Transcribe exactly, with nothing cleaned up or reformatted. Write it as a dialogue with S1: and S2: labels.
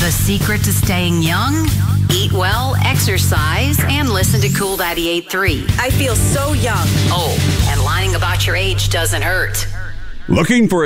S1: The secret to staying young? Eat well, exercise, and listen to Cool ninety-eight point three.
S2: I feel so young.
S1: Oh, and lying about your age doesn't hurt.
S3: Looking for